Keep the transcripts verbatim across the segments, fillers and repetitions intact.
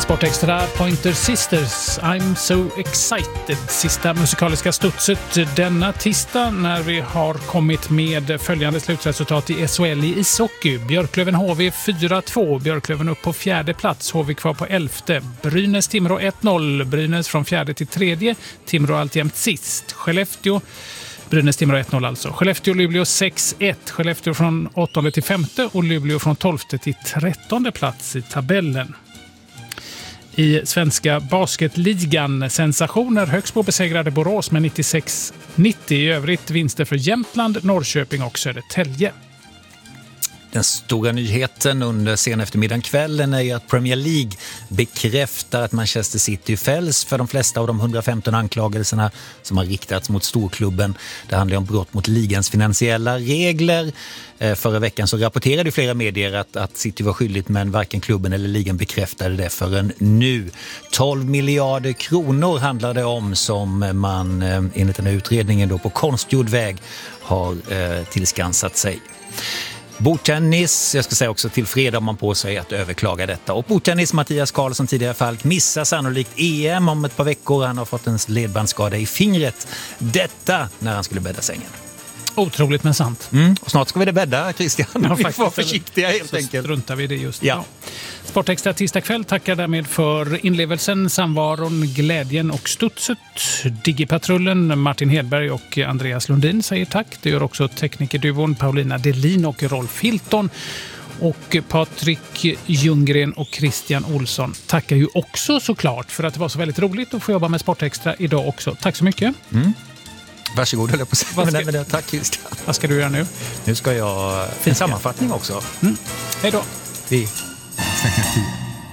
Sportextra Pointer Sisters, I'm so excited. Sista musikaliska studset denna tisdag när vi har kommit med följande slutresultat i S H L i ishockey. Björklöven H V fyra två, Björklöven upp på fjärde plats, H V kvar på elfte. Brynäs Timrå ett noll, Brynäs från fjärde till tredje, Timrå alltjämt sist. Skellefteå Brynäs Timrå ett noll alltså. Skellefteå Luleå sex ett, Skellefteå från åttonde till femte och Luleå från tolfte till trettonde plats i tabellen. I svenska basketligan sensationer, Högsbo besegrade Borås med nittiosex nittio, i övrigt vinster för Jämtland, Norrköping och Södertälje. Den stora nyheten under sen eftermiddagen kvällen är ju att Premier League bekräftar att Manchester City fälls för de flesta av de hundrafemton anklagelserna som har riktats mot storklubben. Det handlar om brott mot ligans finansiella regler. Förra veckan så rapporterade flera medier att, att City var skyldigt, men varken klubben eller ligan bekräftade det förrän nu. tolv miljarder kronor handlar det om som man enligt den här utredningen då på konstgjord väg har eh, tillskansat sig. Bordtennis, jag ska säga också till fredag om man på sig att överklaga detta. Och bordtennis, Mattias Karlsson, tidigare Falk, missar sannolikt E M om ett par veckor. Han har fått en ledbandsskada i fingret. Detta när han skulle bädda sängen. Otroligt men sant. Mm. Och snart ska vi det bädda, Christian. Ja, vi får vara försiktiga helt så enkelt. struntar vi det just ja. ja. Sportextra tisdag kväll tackar därmed för inlevelsen, samvaron, glädjen och studset. Digipatrullen, Martin Hedberg och Andreas Lundin säger tack. Det gör också teknikerduon Paulina Delin och Rolf Hilton. Och Patrik Ljunggren och Christian Olsson tackar ju också såklart för att det var så väldigt roligt att få jobba med Sportextra idag också. Tack så mycket. Mm. Varsågod, höll jag på att säga. Vad ska, men, men, tack, Christian. Vad ska du göra nu? Nu ska jag en sammanfattning också. Mm. Hej då. Vi snackar tid.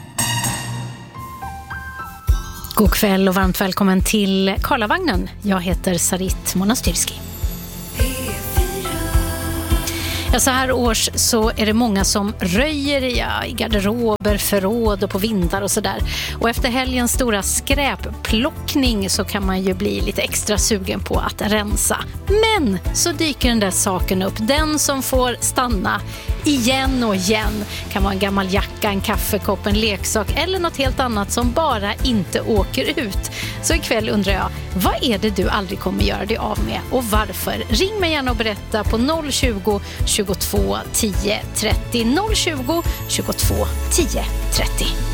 God kväll och varmt välkommen till Karlavagnen. Jag heter Sarit Monastyrski. Ja, så här års så är det många som röjer ja, i garderober, förråd och på vindar och sådär. Och efter helgens stora skräpplockning så kan man ju bli lite extra sugen på att rensa. Men så dyker den där saken upp. Den som får stanna igen och igen. Kan vara en gammal jacka, en kaffekopp, en leksak eller något helt annat som bara inte åker ut. Så ikväll undrar jag, vad är det du aldrig kommer göra dig av med och varför? Ring mig gärna och berätta på noll tjugo tjugotvå tio trettio noll tjugo tjugotvå tio trettio.